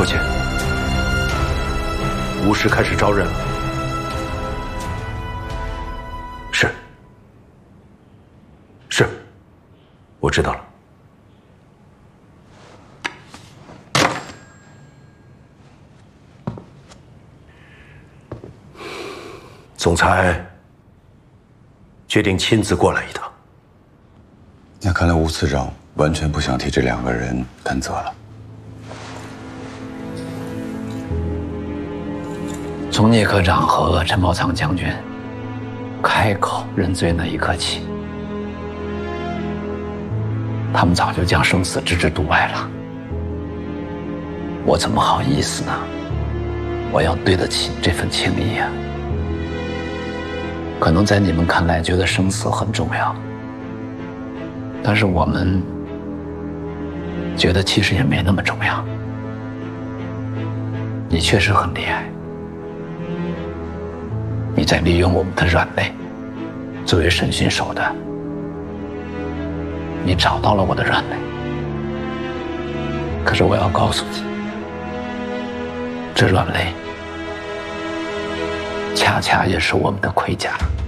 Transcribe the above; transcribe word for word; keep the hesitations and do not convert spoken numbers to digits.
父亲，吴氏开始招认了。是。是。我知道了。总裁决定亲自过来一趟。 那看来吴次长完全不想替这两个人担责了。 从聂科长和陈宝仓将军开口认罪那一刻起，他们早就将生死置之度外了。我怎么好意思呢？我要对得起这份情谊啊！可能在你们看来觉得生死很重要，但是我们觉得其实也没那么重要。你确实很厉害，你在利用我们的软肋作为审讯手段，你找到了我的软肋。可是我要告诉你，这软肋恰恰也是我们的盔甲。